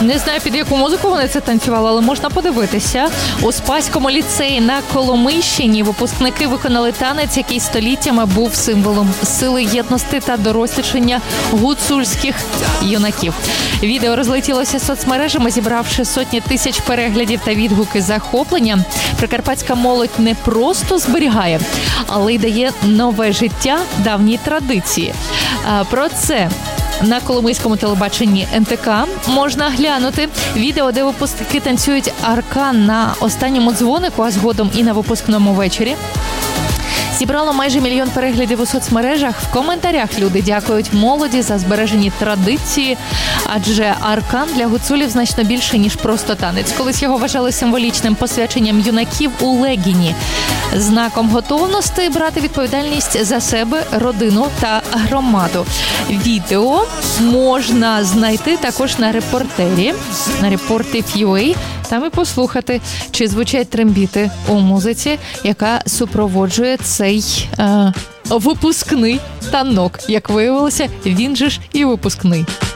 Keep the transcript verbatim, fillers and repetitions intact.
Не знаю, під яку музику вони це танцювали, але можна подивитися. У Спаському ліцеї на Коломийщині випускники виконали танець, який століттями був символом сили, єдності та дорослішання гуцульських юнаків. Відео розлетілося соцмережами, зібравши сотні тисяч переглядів та відгуки захоплення. Прикарпатська молодь не просто зберігає, але й дає нове життя давній традиції. Про це на Коломийському телебаченні ен те ка можна глянути відео, де випускники танцюють аркан на останньому дзвонику, а згодом і на випускному вечорі. Зібрало майже мільйон переглядів у соцмережах. В коментарях люди дякують молоді за збережені традиції, адже аркан для гуцулів значно більше, ніж просто танець. Колись його вважали символічним посвяченням юнаків у легіні, знаком готовності брати відповідальність за себе, родину та громаду. Відео можна знайти також на репортері, на репортів крапка ю а. Там і послухати, чи звучать трембіти у музиці, яка супроводжує цей е, випускний танок. Як виявилося, він же ж і випускний.